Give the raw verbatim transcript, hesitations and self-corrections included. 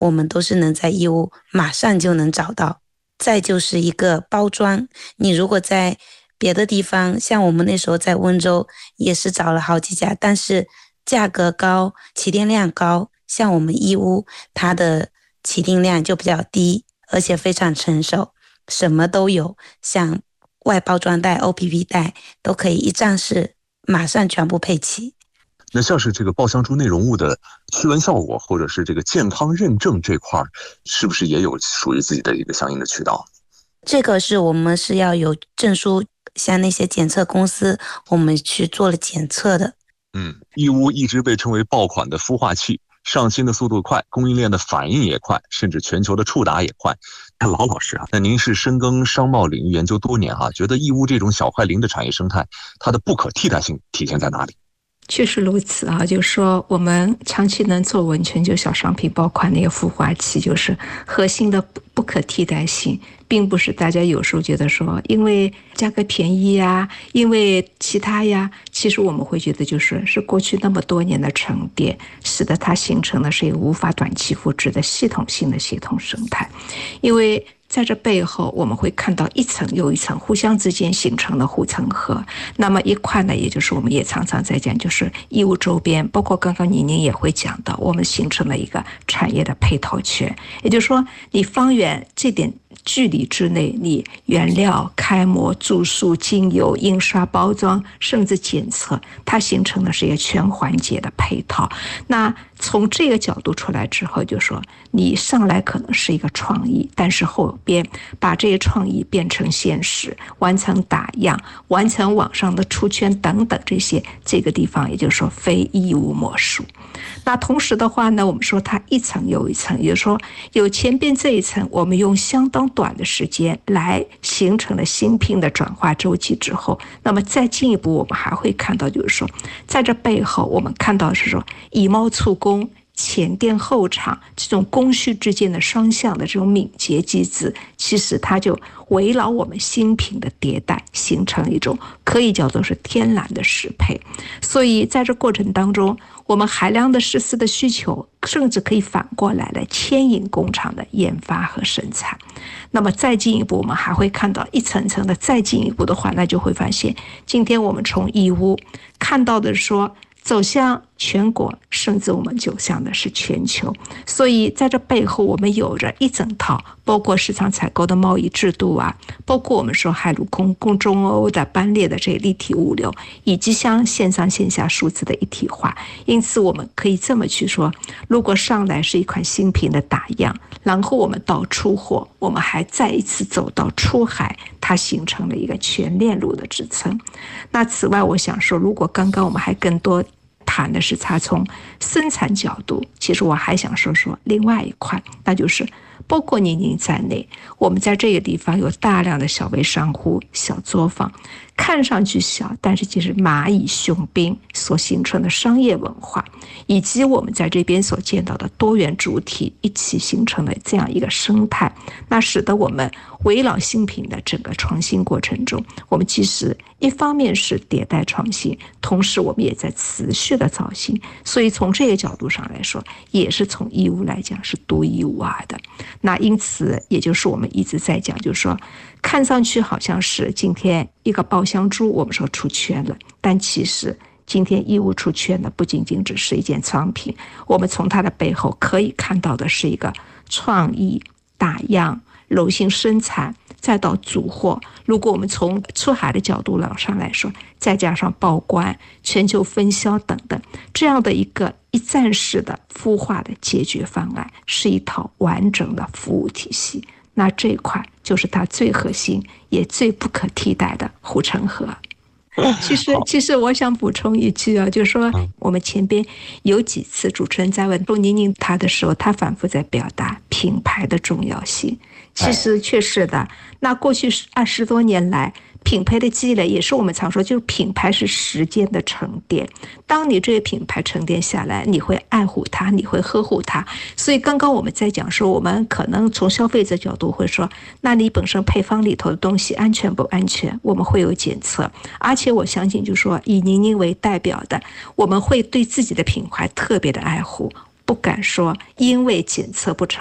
我们都是能在义乌马上就能找到。再就是一个包装，你如果在别的地方，像我们那时候在温州也是找了好几家，但是价格高，起订量高，像我们义乌它的起订量就比较低，而且非常成熟，什么都有，像外包装袋、O P P 袋都可以一站式马上全部配齐。 那像是这个爆香猪内容物的驱蚊效果，或者是这个健康认证这块，是不是也有属于自己的一个相应的渠道？ 这个是我们是要有证书，像那些检测公司，我们去做了检测的。 嗯，义乌一直被称为爆款的孵化器，上新的速度快，供应链的反应也快，甚至全球的触达也快。老老师啊，那您是深耕商贸领域研究多年啊，觉得义乌这种小快灵的产业生态，它的不可替代性体现在哪里？ 确实如此啊，就是说我们长期能做稳全球小商品爆款那个孵化器，就是核心的不可替代性，并不是大家有时候觉得说因为价格便宜呀，因为其他呀，其实我们会觉得就是是过去那么多年的沉淀，使得它形成的是一个无法短期复制的系统性的系统生态，因为在这背后，我们会看到一层又一层互相之间形成的护城河。那么一块呢，也就是我们也常常在讲，就是义乌周边，包括刚刚宁宁也会讲到，我们形成了一个产业的配套圈。也就是说，你方圆这点距离之内，你原料、开模、注塑、精油、印刷、包装，甚至检测，它形成的是一个全环节的配套。那从这个角度出来之后，就说你上来可能是一个创意，但是后边把这些创意变成现实，完成打样，完成网上的出圈等等这些，这个地方也就是说非义乌莫属。那同时的话呢，我们说它一层又一层，也就是说有前边这一层，我们用相当短的时间来形成了新品的转化周期之后，那么再进一步，我们还会看到，就是说在这背后，我们看到是说以贸促工。前店后厂这种供需之间的双向的这种敏捷机制，其实它就围绕我们新品的迭代，形成一种可以叫做是天然的适配。所以在这过程当中，我们海量的实施的需求，甚至可以反过来来牵引工厂的研发和生产。那么再进一步，我们还会看到一层层的再进一步的话，那就会发现，今天我们从义乌看到的说。走向全国，甚至我们走向的是全球。所以在这背后，我们有着一整套，包括市场采购的贸易制度啊，包括我们说海陆空空中欧的班列的这立体物流，以及像线上线下数字的一体化。因此我们可以这么去说，如果上来是一款新品的打样，然后我们到出货，我们还再一次走到出海，它形成了一个全链路的支撑。那此外我想说，如果刚刚我们还更多谈的是它从生产角度，其实我还想说说另外一块，那就是包括宁宁在内，我们在这个地方有大量的小微商户、小作坊，看上去小，但是其实蚂蚁雄兵所形成的商业文化，以及我们在这边所见到的多元主体一起形成的这样一个生态，那使得我们围绕新品的整个创新过程中，我们其实一方面是迭代创新，同时我们也在持续的造新。所以从这个角度上来说，也是从义乌来讲是独一无二的。那因此也就是我们一直在讲，就是说看上去好像是今天一个爆香猪我们说出圈了，但其实今天义乌出圈的不仅仅只是一件商品，我们从它的背后可以看到的是一个创意打样柔性生产，再到组货。如果我们从出海的角度上来说，再加上报关、全球分销等等，这样的一个一站式的孵化的解决方案，是一套完整的服务体系。那这一块就是它最核心也最不可替代的护城河。其实，其实我想补充一句啊，就是说我们前边有几次主持人在问周宁宁他的时候，他反复在表达品牌的重要性。其实确实的，那过去二十多年来，品牌的积累也是我们常说，就是品牌是时间的沉淀。当你这个品牌沉淀下来，你会爱护它，你会呵护它。所以刚刚我们在讲说，我们可能从消费者角度会说，那你本身配方里头的东西安全不安全，我们会有检测。而且我相信就是说，以宁宁为代表的，我们会对自己的品牌特别的爱护， 不敢说因为检测不成